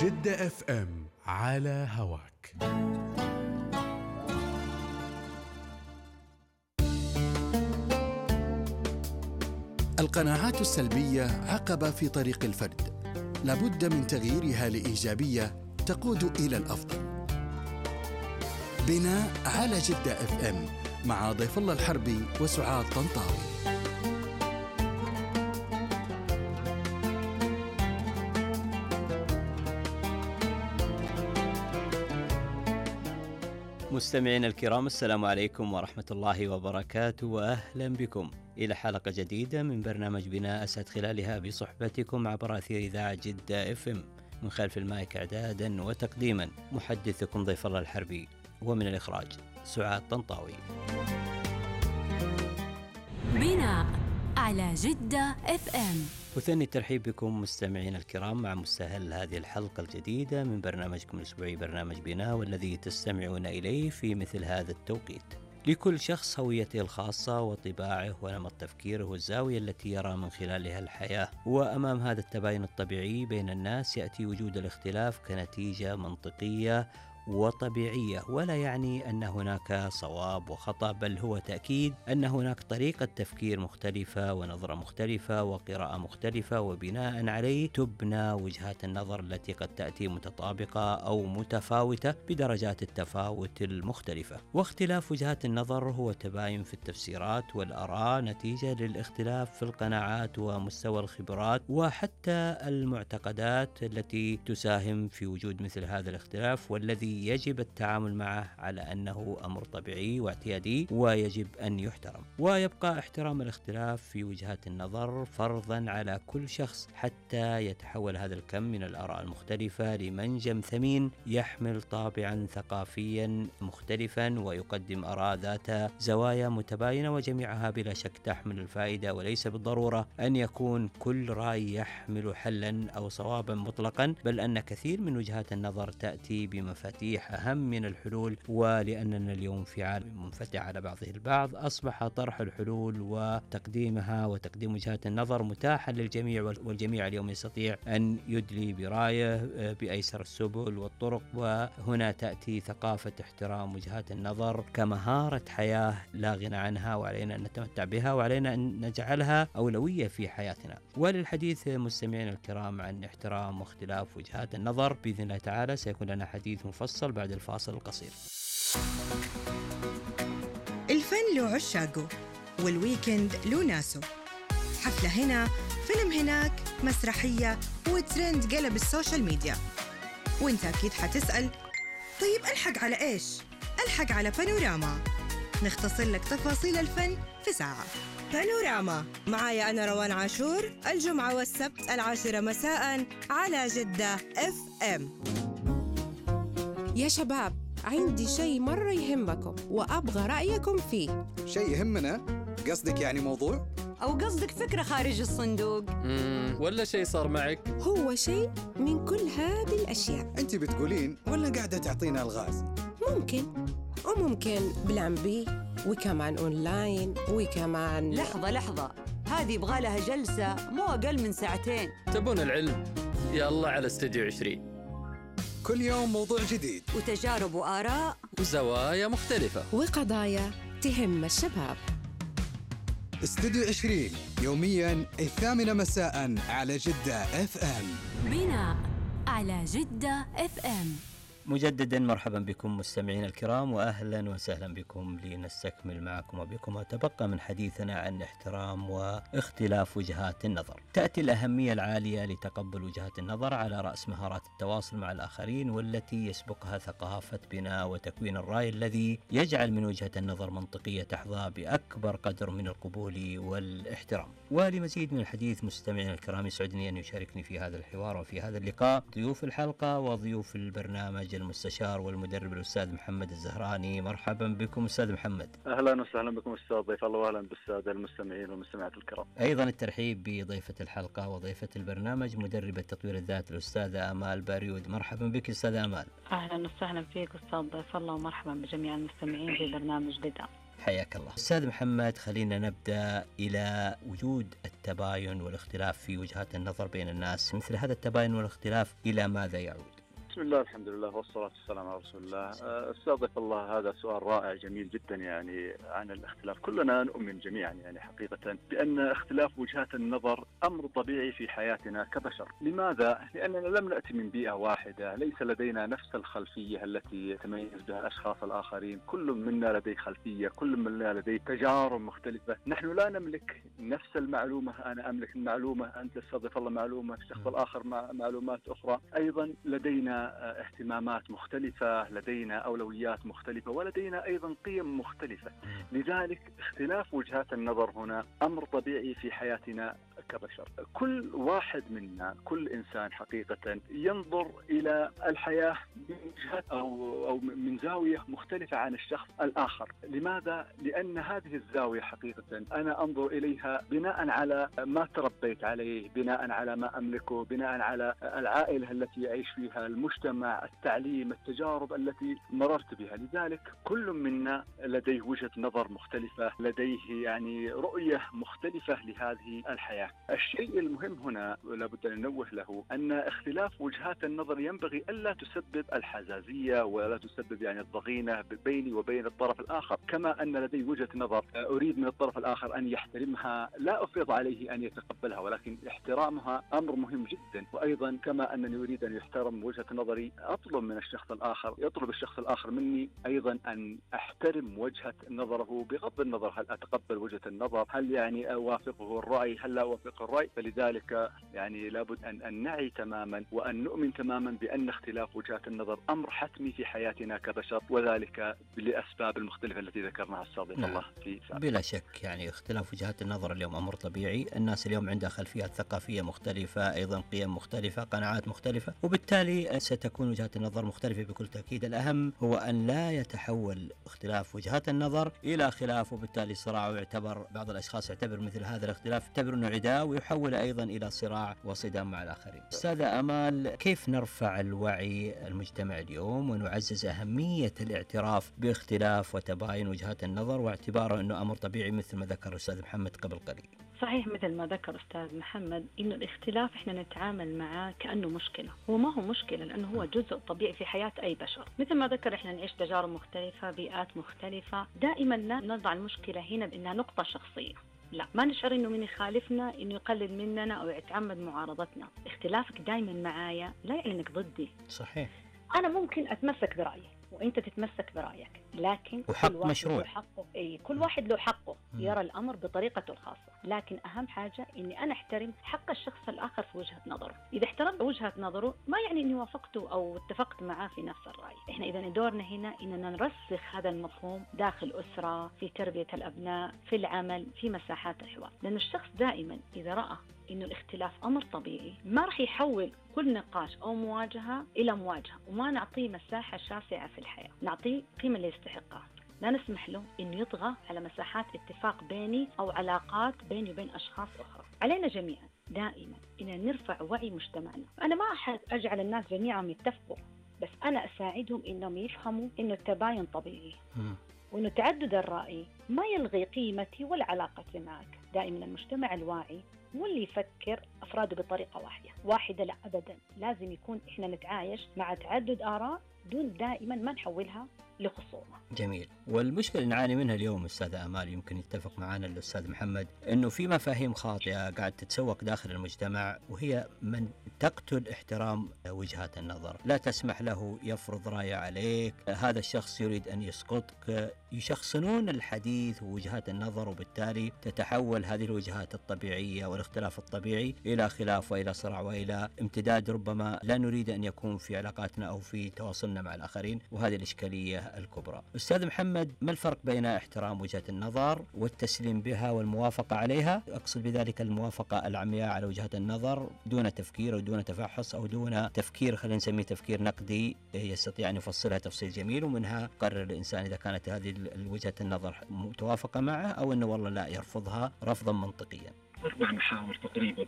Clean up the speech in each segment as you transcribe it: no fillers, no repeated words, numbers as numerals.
جدة اف ام على هواك. القناعات السلبية عقبة في طريق الفرد، لابد من تغييرها لإيجابية تقود إلى الأفضل. بناء على جدة اف ام مع ضيف الله الحربي وسعاد طنطاوي. مستمعين الكرام، السلام عليكم ورحمة الله وبركاته، وأهلا بكم إلى حلقة جديدة من برنامج بناء أسعد خلالها بصحبتكم عبر أثير إذاعة جدة اف ام. من خلف المايك إعدادا وتقديما محدثكم ضيف الله الحربي، ومن الإخراج سعاد طنطاوي. بناء على جدة اف ام. وثاني الترحيب بكم مستمعين الكرام مع مستهل هذه الحلقة الجديدة من برنامجكم الأسبوعي برنامج بناء، والذي تستمعون إليه في مثل هذا التوقيت. لكل شخص هويته الخاصة وطباعه ونمط تفكيره والزاوية التي يرى من خلالها الحياة، وأمام هذا التباين الطبيعي بين الناس يأتي وجود الاختلاف كنتيجة منطقية وطبيعية، ولا يعني أن هناك صواب وخطأ، بل هو تأكيد أن هناك طريقة تفكير مختلفة ونظرة مختلفة وقراءة مختلفة، وبناء عليه تبنى وجهات النظر التي قد تأتي متطابقة أو متفاوتة بدرجات التفاوت المختلفة. واختلاف وجهات النظر هو تباين في التفسيرات والآراء نتيجة للاختلاف في القناعات ومستوى الخبرات وحتى المعتقدات التي تساهم في وجود مثل هذا الاختلاف، والذي يجب التعامل معه على أنه أمر طبيعي واعتيادي ويجب أن يحترم. ويبقى احترام الاختلاف في وجهات النظر فرضا على كل شخص حتى يتحول هذا الكم من الآراء المختلفة لمنجم ثمين يحمل طابعا ثقافيا مختلفا ويقدم آراء ذات زوايا متباينة، وجميعها بلا شك تحمل الفائدة، وليس بالضرورة أن يكون كل رأي يحمل حلا أو صوابا مطلقا، بل أن كثير من وجهات النظر تأتي بمفاتيح أهم من الحلول. ولأننا اليوم في عالم منفتح على بعضه البعض، أصبح طرح الحلول وتقديمها وتقديم وجهات النظر متاحا للجميع، والجميع اليوم يستطيع أن يدلي برايه بأيسر السبل والطرق. وهنا تأتي ثقافة احترام وجهات النظر كمهارة حياة لا غنى عنها، وعلينا أن نتمتع بها، وعلينا أن نجعلها أولوية في حياتنا. وللحديث مستمعين الكرام عن احترام واختلاف وجهات النظر بإذن الله تعالى سيكون لنا حديث مفصل بعد الفاصل القصير. الفن له عشاقه والويكند له ناسه، حفلة هنا، فيلم هناك، مسرحية وترند قلب السوشيال ميديا. وانت أكيد حتسأل، طيب ألحق على إيش؟ ألحق على بانوراما، نختصر لك تفاصيل الفن في ساعة. بانوراما معايا أنا روان عاشور، الجمعة والسبت 10 مساء على جدة اف ام. يا شباب، عندي شيء مرة يهمكم وأبغى رأيكم فيه. شيء يهمنا؟ قصدك يعني موضوع؟ أو قصدك فكرة خارج الصندوق؟ ولا شيء صار معك؟ هو شيء من كل هذه الأشياء. أنت بتقولين ولا قاعدة تعطينا الغاز؟ ممكن وممكن بلان بي، وكمان أونلاين، وكمان لحظة، هذه يبغى لها جلسة مو أقل من 2 ساعة. تبون العلم؟ يلا على استوديو 20. كل يوم موضوع جديد وتجارب وآراء وزوايا مختلفة وقضايا تهم الشباب. استوديو 20 يومياً 8 مساء على جدة اف ام. بناء على جدة اف ام. مجددا مرحبا بكم مستمعين الكرام، وأهلا وسهلا بكم لنستكمل معكم وبكم وتبقى من حديثنا عن احترام واختلاف وجهات النظر. تأتي الأهمية العالية لتقبل وجهات النظر على رأس مهارات التواصل مع الآخرين، والتي يسبقها ثقافة بناء وتكوين الرأي الذي يجعل من وجهة النظر منطقية تحظى بأكبر قدر من القبول والاحترام. ولمزيد من الحديث مستمعين الكرام، يسعدني أن يشاركني في هذا الحوار وفي هذا اللقاء ضيوف الحلقة وضيوف البرنامج المستشار والمدرب الأستاذ محمد الزهراني. مرحبا بكم أستاذ محمد. أهلا وسهلا بكم أستاذ ضيف الله، وأهلا بالسادة المستمعين والمستمعات الكرام. أيضا الترحيب بضيفة الحلقة وضيفة البرنامج مدربة تطوير الذات الأستاذة آمال باريود. مرحبا بك أستاذة آمال. أهلا وسهلا فيك أستاذ ضيف الله، ومرحبا بجميع المستمعين في برنامج بدأ. حياك الله. أستاذ محمد، خلينا نبدأ إلى وجود التباين والاختلاف في وجهات النظر بين الناس. مثل هذا التباين والاختلاف إلى ماذا يعود؟ بسم الله، الحمد لله، والصلاة والسلام على رسول الله. أستاذ الله، هذا سؤال رائع جميل جدا يعني عن الاختلاف. كلنا نؤمن جميعا يعني حقيقة بأن اختلاف وجهات النظر أمر طبيعي في حياتنا كبشر. لماذا؟ لأننا لم نأتي من بيئة واحدة، ليس لدينا نفس الخلفية التي يتميز بها الأشخاص الآخرين. كل منا لديه خلفية، كل منا لديه تجارب مختلفة. نحن لا نملك نفس المعلومة. أنا أملك المعلومة، أنت أستاذ الله معلومة، الشخص الآخر معلومات أخرى. أيضا لدينا اهتمامات مختلفة، لدينا أولويات مختلفة، ولدينا أيضا قيم مختلفة. لذلك اختلاف وجهات النظر هنا أمر طبيعي في حياتنا كبشر. كل واحد منا، كل إنسان حقيقة ينظر إلى الحياة من وجهة أو من زاوية مختلفة عن الشخص الآخر. لماذا؟ لأن هذه الزاوية حقيقة أنا أنظر إليها بناء على ما تربيت عليه، بناء على ما أملكه، بناء على العائلة التي أعيش فيها، المجتمع، التعليم، التجارب التي مررت بها. لذلك كل منا لديه وجهة نظر مختلفة، لديه يعني رؤية مختلفة لهذه الحياة. الشيء المهم هنا لابد أن ننوه له أن اختلاف وجهات النظر ينبغي ألا تسبب الحزازية ولا تسبب يعني الضغينة بيني وبين الطرف الآخر. كما أن لدي وجهة نظر أريد من الطرف الآخر أن يحترمها، لا أفرض عليه أن يتقبلها، ولكن احترامها أمر مهم جدا. وأيضا كما أنني أريد أن يحترم وجهة نظري، أطلب من الشخص الآخر، يطلب الشخص الآخر مني أيضا أن أحترم وجهة نظره، بغض النظر هل أتقبل وجهة النظر، هل يعني أوافقه الرأي، هل لا أوافقه الرأي. فلذلك يعني لابد أن نعي تماما وأن نؤمن تماما بأن اختلاف وجهات النظر أمر حتمي في حياتنا كبشر، وذلك لأسباب المختلفة التي ذكرناها الصادق الله في سابقا. بلا شك يعني اختلاف وجهات النظر اليوم أمر طبيعي. الناس اليوم عندها خلفيات ثقافية مختلفة، أيضا قيم مختلفة، قناعات مختلفة، وبالتالي ستكون وجهات النظر مختلفة بكل تأكيد. الأهم هو أن لا يتحول اختلاف وجهات النظر إلى خلاف وبالتالي صراع، ويعتبر بعض الأشخاص يعتبر مثل هذا الاختلاف يعتبر أنه عداء، ويحول أيضا إلى صراع وصدام مع الآخرين. أستاذة أمال، كيف نرفع الوعي المجتمع اليوم ونعزز أهمية الاعتراف باختلاف وتباين وجهات النظر واعتباره أنه أمر طبيعي مثل ما ذكر الأستاذ محمد قبل قليل؟ صحيح مثل ما ذكر أستاذ محمد إنه الاختلاف إحنا نتعامل معه كأنه مشكلة. هو ما هو مشكلة، لأنه هو جزء طبيعي في حياة أي بشر. مثل ما ذكر إحنا نعيش تجارب مختلفة، بيئات مختلفة. دائما لا نضع المشكلة هنا بأنها نقطة شخصية، لا، ما نشعر إنه من يخالفنا إنه يقلل مننا أو يتعمد معارضتنا. اختلافك دائما معايا لا يعني إنك ضدي. صحيح. أنا ممكن أتمسك برأيي وأنت تتمسك برأيك، لكن وحق كل واحد مشروع. له حقه. كل واحد له حقه يرى الأمر بطريقته الخاصة. لكن أهم حاجة إني أنا أحترم حق الشخص الآخر في وجهة نظره. إذا احترمت وجهة نظره ما يعني إني وافقته أو اتفقت معاه في نفس الرأي. إحنا إذا دورنا هنا إننا نرسخ هذا المفهوم داخل أسرة، في تربية الأبناء، في العمل، في مساحات الحوار. لأن الشخص دائما إذا رأى إنه الاختلاف أمر طبيعي ما رح يحول كل نقاش أو مواجهة إلى مواجهة، وما نعطيه مساحة شاسعة في الحياة، نعطيه قيمة اللي يستحقها. لا نسمح له إنه يطغى على مساحات اتفاق بيني أو علاقات بيني وبين أشخاص أخرى. علينا جميعا دائما إن نرفع وعي مجتمعنا. أنا ما أحد أجعل الناس جميعا يتفقوا، بس أنا أساعدهم إنهم يفهموا إنه التباين طبيعي، وإنه تعدد الرأي ما يلغي قيمتي ولا علاقتي معك. دائما المجتمع الواعي مو اللي يفكر أفراده بطريقة واحدة، لا أبدا. لازم يكون إحنا نتعايش مع تعدد آراء دون دائما ما نحولها لخصومة. جميل. والمشكلة اللي نعاني منها اليوم أستاذة أمال، يمكن يتفق معنا الأستاذ محمد، أنه في مفاهيم خاطئة قاعد تتسوق داخل المجتمع، وهي من تقتل احترام وجهات النظر. لا تسمح له يفرض رأي عليك، هذا الشخص يريد أن يسقطك. يشخصنون الحديث ووجهات النظر، وبالتالي تتحول هذه الوجهات الطبيعية والاختلاف الطبيعي إلى خلاف وإلى صراع وإلى امتداد ربما لا نريد أن يكون في علاقاتنا أو في تواصلنا مع الآخرين، وهذه الإشكالية الكبرى. أستاذ محمد، ما الفرق بين احترام وجهة النظر والتسليم بها والموافقة عليها؟ أقصد بذلك الموافقة العمياء على وجهات النظر دون تفكير ودون تفحص أو دون تفكير خلينا نسميه تفكير نقدي يستطيع أن يفصلها تفصيل جميل، ومنها قرر الإنسان إذا كانت هذه وجهة النظر متوافقة معه أو أنه والله لا يرفضها رفضا منطقيا. 4 محاور تقريبا،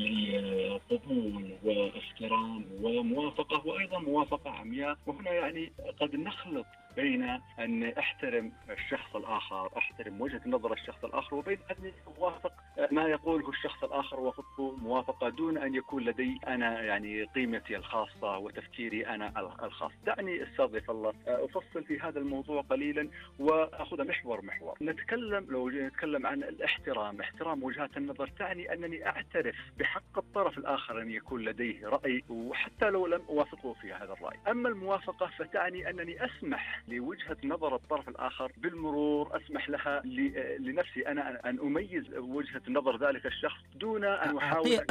اللي قبول واحترام وموافقة، وأيضا موافقة عمياء. وهنا يعني قد نخلط بين أن أحترم الشخص الآخر، أحترم وجهة نظر الشخص الآخر، وبين أن أوافق ما يقوله الشخص الآخر وافقه موافقة دون أن يكون لدي أنا يعني قيمتي الخاصة وتفكيري أنا الخاص. دعني أستاذ ضيف الله أفصل في هذا الموضوع قليلا وأخذ محور. لو نتكلم عن الاحترام، احترام وجهات النظر تعني أنني أعترف بحق الطرف الآخر أن يكون لديه رأي وحتى لو لم أوافقه في هذا الرأي. أما الموافقة فتعني أنني أسمح لوجهة نظر الطرف الآخر بالمرور، أسمح لها لنفسي أنا أن أميز وجهة نظر ذلك الشخص دون أن أحاول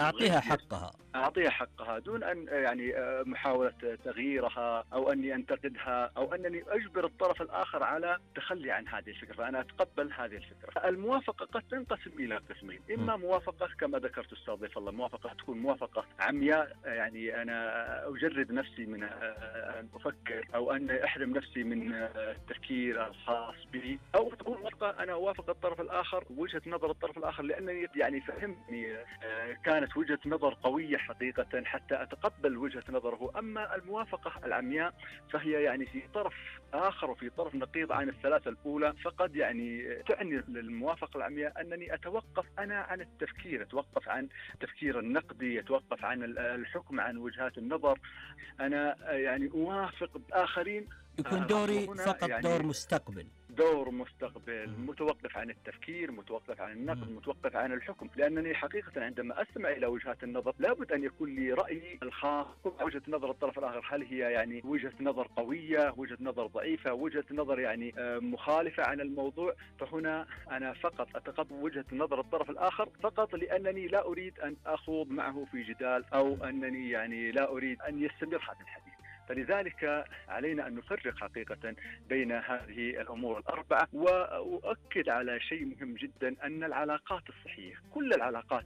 أعطيها حقها دون أن يعني محاولة تغييرها أو أني أنتقدها أو أنني أجبر الطرف الآخر على التخلي عن هذه الفكرة، فأنا أتقبل هذه الفكرة. الموافقة قد تنقسم إلى قسمين، إما موافقة كما ذكرت أستاذ ضيف الله، موافقة تكون موافقة عمياء، يعني أنا أجرد نفسي من أن أفكر أو أن أحرم نفسي من التفكير الخاص بي، أو تكون موافقة أنا أوافق الطرف الآخر وجهة نظر الطرف الآخر لأنني يعني فهمني كانت وجهة نظر قوية حقيقة حتى أتقبل وجهة نظره. أما الموافقة العمياء فهي يعني في طرف آخر وفي طرف نقيض عن الثلاثة الأولى، فقد يعني تعني للموافقة العمياء أنني أتوقف أنا عن التفكير، أتوقف عن التفكير النقدي، أتوقف عن الحكم عن وجهات النظر، أنا يعني أوافق آخرين. يكون دوري فقط يعني دور مستقبل متوقف عن التفكير، متوقف عن النقد، متوقف عن الحكم، لأنني حقيقة عندما أستمع إلى وجهات النظر لابد أن يكون لي رأيي الخاص. وجهة نظر الطرف الآخر هل هي يعني وجهة نظر قوية، وجهة نظر ضعيفة، وجهة نظر يعني مخالفة عن الموضوع، فهنا أنا فقط أتقبل وجهة نظر الطرف الآخر فقط لأنني لا أريد أن أخوض معه في جدال أو أنني يعني لا أريد أن يستمر هذا الحديث. فلذلك علينا أن نفرق حقيقة بين هذه الأمور الأربعة، وأؤكد على شيء مهم جدا أن العلاقات الصحية، كل العلاقات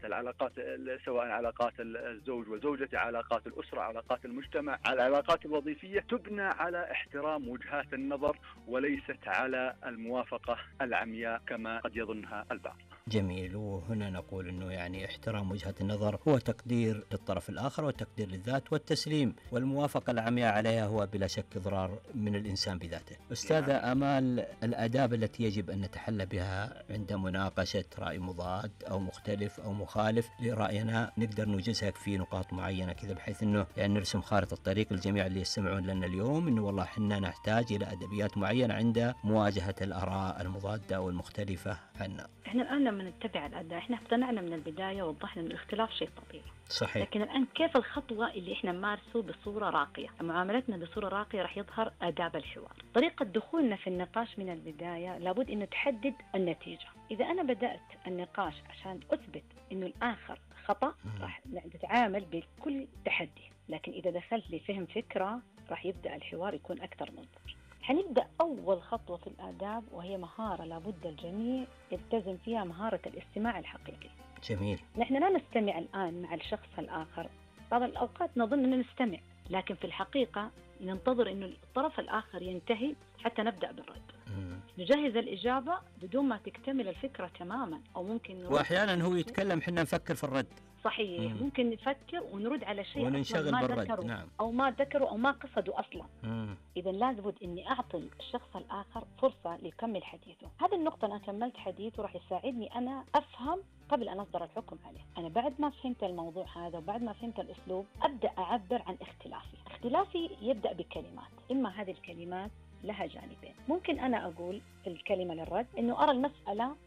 سواء علاقات الزوج وزوجته، علاقات الأسرة، علاقات المجتمع، العلاقات الوظيفية، تبنى على احترام وجهات النظر وليست على الموافقة العمياء كما قد يظنها البعض. جميل. وهنا نقول أنه يعني احترام وجهة النظر هو تقدير للطرف الآخر وتقدير للذات والتسليم، والموافقة العمياء عليها هو بلا شك ضرار من الإنسان بذاته. أستاذة آمال، الآداب التي يجب أن نتحلى بها عند مناقشة رأي مضاد أو مختلف أو مخالف لرأينا، نقدر نوجزها في نقاط معينة كذا بحيث أنه يعني نرسم خارطة الطريق للجميع اللي يستمعون لنا اليوم، أنه والله حنا نحتاج إلى أدبيات معينة عند مواجهة الآراء المضادة أو المختلفة عنا. احنا الآن لما نتبع الأداء احنا اقتنعنا من البداية ووضحنا أن الاختلاف شيء طبيعي. صحيح. لكن الآن كيف الخطوة اللي احنا نمارسه بصورة راقية؟ معاملتنا بصورة راقية راح يظهر آداب الحوار. طريقة دخولنا في النقاش من البداية لابد أن تحدد النتيجة. إذا أنا بدأت النقاش عشان أثبت أنه الآخر خطأ راح نتعامل بكل تحدي، لكن إذا دخلت لي فهم فكرة راح يبدأ الحوار يكون أكثر منظر. حنبدأ أول خطوة في الآداب وهي مهارة لابد الجميع يلتزم فيها، مهارة الاستماع الحقيقي. جميل. نحن لا نستمع الآن مع الشخص الآخر، بعض الأوقات نظن أننا نستمع، لكن في الحقيقة ننتظر أن الطرف الآخر ينتهي حتى نبدأ بالرد. نجهز الإجابة بدون ما تكتمل الفكرة تماما، أو ممكن وأحيانا هو يتكلم حنا نفكر في الرد. صحيح. ممكن نفكر ونرد على شيء وننشغل ما بالرد. ذكروا. نعم. أو ما ذكروا أو ما قصدوا أصلا. إذا لازم إني أعطي الشخص الآخر فرصة ليكمل حديثه. هذه النقطة أنا كملت حديثه راح يساعدني أنا أفهم قبل أن أصدر الحكم عليه. أنا بعد ما فهمت الموضوع هذا وبعد ما فهمت الأسلوب أبدأ أعبر عن اختلافي يبدأ بكلمات، إما هذه الكلمات لها جانبين. ممكن أنا أقول في الكلمة للرد إنه أرى المسألة